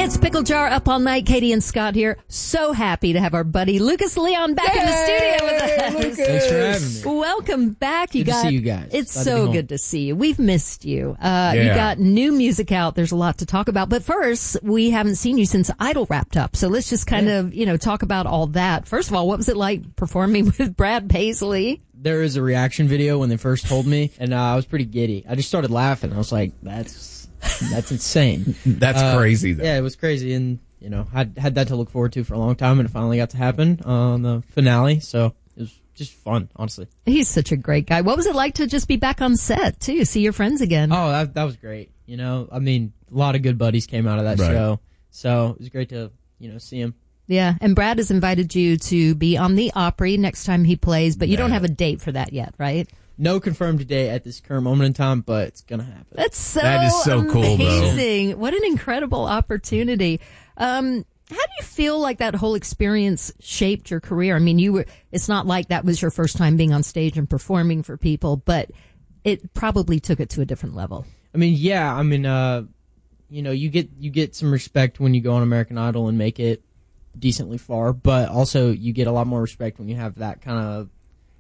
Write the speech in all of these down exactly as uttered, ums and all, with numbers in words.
It's Pickle Jar Up All Night. Katie and Scott here. So happy to have our buddy Lucas Leon back Yay! in the studio with us. Lucas. Thanks for having me. Welcome back. You good got, to see you guys. It's Glad so to good to see you. We've missed you. Uh, yeah. You got new music out. There's a lot to talk about. But first, we haven't seen you since Idol wrapped up. So let's just kind yeah. of, you know, talk about all that. First of all, what was it like performing with Brad Paisley? There was a reaction video when they first told me, and uh, I was pretty giddy. I just started laughing. I was like, that's that's insane. That's uh, crazy, though. Yeah, it was crazy. And, you know, I had that to look forward to for a long time, and it finally got to happen on the finale. So it was just fun, honestly. He's such a great guy. What was it like to just be back on set, too, see your friends again? Oh, that, that was great. You know, I mean, a lot of good buddies came out of that right. show. So it was great to, you know, see him. Yeah, and Brad has invited you to be on the Opry next time he plays, but you yeah. don't have a date for that yet, right? No confirmed date at this current moment in time, but it's going to happen. That's so That is so amazing. cool, though. What an incredible opportunity. Um, how do you feel like that whole experience shaped your career? I mean, you were, it's not like that was your first time being on stage and performing for people, but it probably took it to a different level. I mean, yeah, I mean, uh, you know, you get, you get some respect when you go on American Idol and make it decently far, but also you get a lot more respect when you have that kind of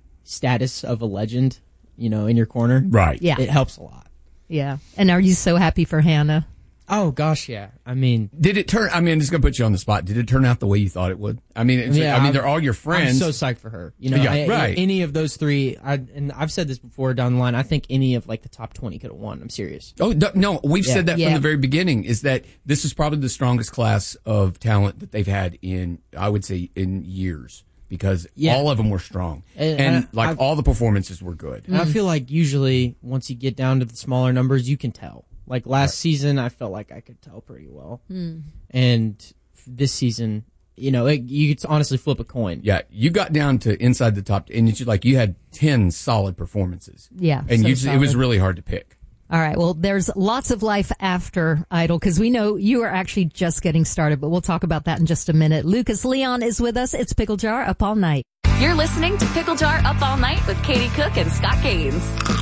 status of a legend, you know, in your corner. Right. Yeah. It helps a lot. Yeah. And are you so happy for Hannah? Oh, gosh, yeah. I mean... Did it turn... I mean, I'm just going to put you on the spot. Did it turn out the way you thought it would? I mean, it's, yeah, I mean, I'm, they're all your friends. I'm so psyched for her. You know, yeah, I, right. any of those three, I, and I've said this before down the line, I think any of, like, the top twenty could have won. I'm serious. Oh, no, we've yeah. said that yeah. from the very beginning, is that this is probably the strongest class of talent that they've had in, I would say, in years. Because yeah. all of them were strong. And, and I, like, I've, all the performances were good. And mm. I feel like usually, once you get down to the smaller numbers, you can tell. Like last right. season, I felt like I could tell pretty well. Mm. And this season, you know, it, you could honestly flip a coin. Yeah, you got down to inside the top, and it's like you had ten solid performances. Yeah. And so you, solid. It was really hard to pick. All right, well, there's lots of life after Idol, because we know you are actually just getting started, but we'll talk about that in just a minute. Lucas Leon is with us. It's Pickle Jar Up All Night. You're listening to Pickle Jar Up All Night with Katie Cook and Scott Gaines.